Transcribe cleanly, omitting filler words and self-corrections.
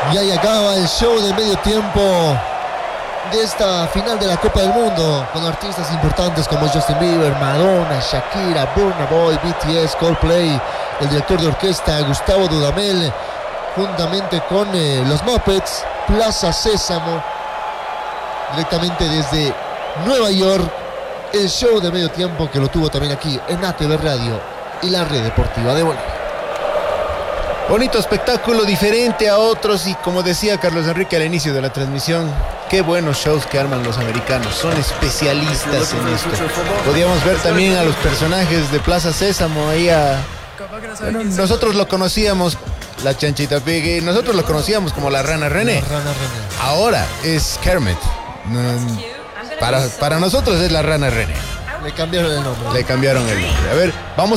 Y ahí acaba el show de medio tiempo de esta final de la Copa del Mundo, con artistas importantes como Justin Bieber, Madonna, Shakira, Burna Boy, BTS, Coldplay, el director de orquesta Gustavo Dudamel, juntamente con los Muppets, Plaza Sésamo, directamente desde Nueva York, el show de medio tiempo que lo tuvo también aquí en ATV Radio y la Red Deportiva de Bolivia. Bonito espectáculo, diferente a otros, y como decía Carlos Enrique al inicio de la transmisión, qué buenos shows que arman los americanos, son especialistas en esto. Podíamos ver también a los personajes de Plaza Sésamo ahí bueno, nosotros lo conocíamos, la Chanchita Piggy, nosotros lo conocíamos como la Rana René. Ahora es Kermit. Para nosotros es la Rana René. Le cambiaron el nombre. A ver, vamos